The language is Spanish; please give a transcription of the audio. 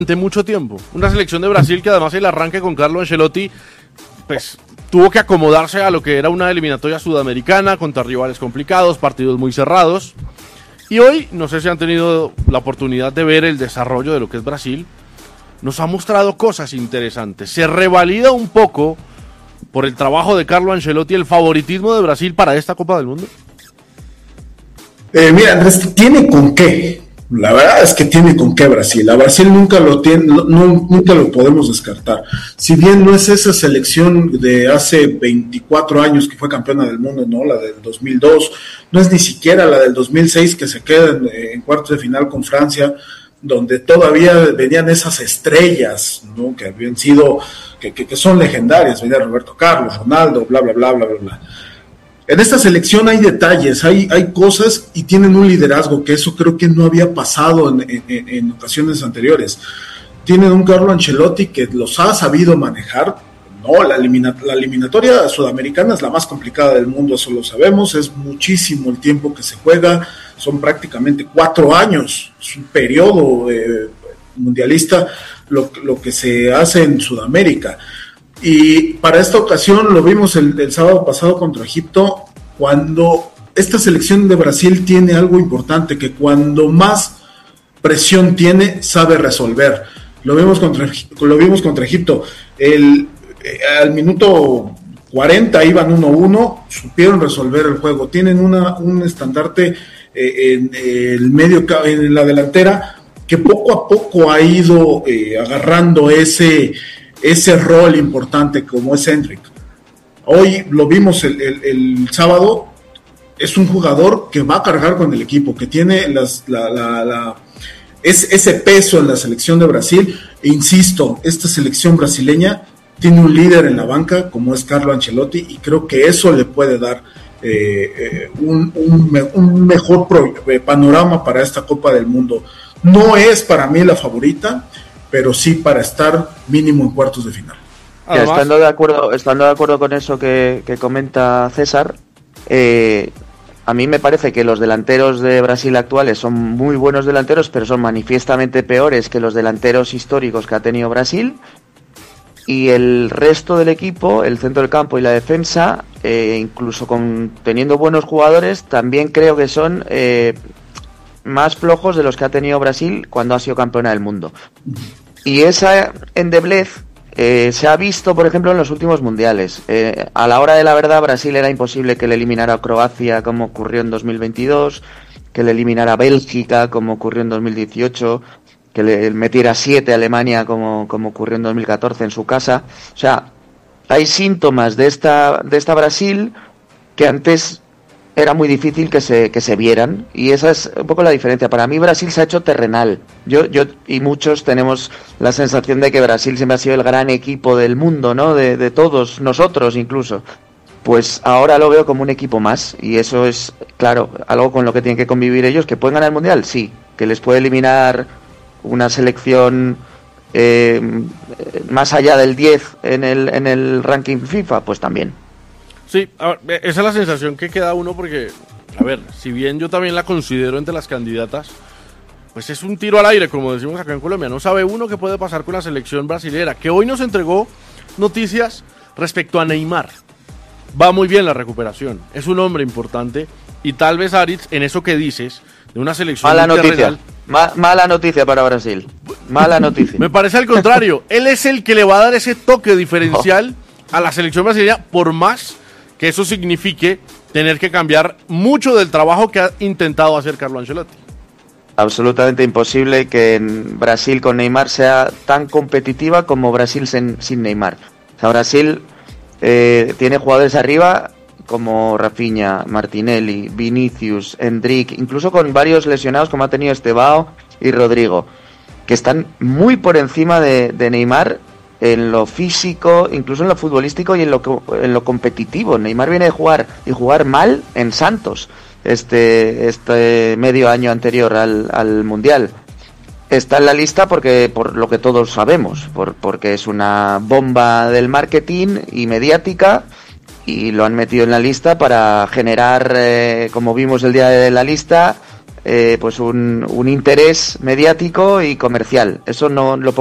durante mucho tiempo. Una selección de Brasil que además el arranque con Carlo Ancelotti, pues tuvo que acomodarse a lo que era una eliminatoria sudamericana contra rivales complicados, partidos muy cerrados. Y hoy, no sé si han tenido la oportunidad de ver el desarrollo de lo que es Brasil, nos ha mostrado cosas interesantes. Se revalida un poco por el trabajo de Carlo Ancelotti el favoritismo de Brasil para esta Copa del Mundo. Mira, Andrés, tiene con qué. La verdad es que tiene con qué Brasil. A Brasil nunca lo tiene, nunca lo podemos descartar. Si bien no es esa selección de hace 24 años que fue campeona del mundo, no, la del 2002, no es ni siquiera la del 2006 que se queda en cuartos de final con Francia, donde todavía venían esas estrellas, ¿no? Que habían sido, que son legendarias. Venía Roberto Carlos, Ronaldo, bla, bla, bla, bla, bla, bla. En esta selección hay detalles, hay cosas y tienen un liderazgo, que eso creo que no había pasado en ocasiones anteriores. Tienen un Carlo Ancelotti que los ha sabido manejar. No, la eliminatoria sudamericana es la más complicada del mundo, eso lo sabemos, es muchísimo el tiempo que se juega, son prácticamente 4 años, es un periodo mundialista lo que se hace en Sudamérica. Y para esta ocasión lo vimos el sábado pasado contra Egipto, cuando esta selección de Brasil tiene algo importante, que cuando más presión tiene, sabe resolver. Lo vimos contra Egipto. Al minuto 40 iban 1-1, supieron resolver el juego. Tienen un estandarte en el medio, en la delantera, que poco a poco ha ido agarrando ese rol importante como es Endrick. Hoy lo vimos el sábado, es un jugador que va a cargar con el equipo, que tiene ese peso en la selección de Brasil. E insisto, esta selección brasileña tiene un líder en la banca como es Carlo Ancelotti, y creo que eso le puede dar un mejor panorama para esta Copa del Mundo. No es para mí la favorita, pero sí para estar mínimo en cuartos de final. Además, estando de acuerdo con eso que comenta César, a mí me parece que los delanteros de Brasil actuales son muy buenos delanteros, pero son manifiestamente peores que los delanteros históricos que ha tenido Brasil. Y el resto del equipo, el centro del campo y la defensa, incluso teniendo buenos jugadores, también creo que son más flojos de los que ha tenido Brasil cuando ha sido campeona del mundo. Y esa endeblez se ha visto, por ejemplo, en los últimos mundiales. A la hora de la verdad, Brasil era imposible que le eliminara a Croacia, como ocurrió en 2022, que le eliminara a Bélgica, como ocurrió en 2018, que le metiera 7 a Alemania, como ocurrió en 2014 en su casa. O sea, hay síntomas de esta Brasil que antes era muy difícil que se vieran, y esa es un poco la diferencia. Para mí Brasil se ha hecho terrenal. Yo y muchos tenemos la sensación de que Brasil siempre ha sido el gran equipo del mundo, ¿no? De todos nosotros incluso. Pues ahora lo veo como un equipo más, y eso es, claro, algo con lo que tienen que convivir ellos. ¿Que pueden ganar el Mundial? Sí. ¿Que les puede eliminar una selección más allá del 10 en el ranking FIFA? Pues también. Sí, a ver, esa es la sensación que queda uno, porque, a ver, si bien yo también la considero entre las candidatas, pues es un tiro al aire, como decimos acá en Colombia. No sabe uno qué puede pasar con la selección brasilera, que hoy nos entregó noticias respecto a Neymar. Va muy bien la recuperación, es un hombre importante, y tal vez, Aritz, en eso que dices, de una selección mala noticia, mala noticia para Brasil, mala noticia. Me parece al contrario, él es el que le va a dar ese toque diferencial a la selección brasileña, por más que eso signifique tener que cambiar mucho del trabajo que ha intentado hacer Carlo Ancelotti. Absolutamente imposible que en Brasil con Neymar sea tan competitiva como Brasil sin Neymar. O sea, Brasil tiene jugadores arriba como Rafinha, Martinelli, Vinicius, Endrick, incluso con varios lesionados como ha tenido Estevao y Rodrigo, que están muy por encima de Neymar en lo físico, incluso en lo futbolístico y en lo competitivo. Neymar viene de jugar mal en Santos este medio año anterior al Mundial. Está en la lista por lo que todos sabemos, porque es una bomba del marketing y mediática, y lo han metido en la lista para generar, como vimos el día de la lista, pues un interés mediático y comercial. Eso no lo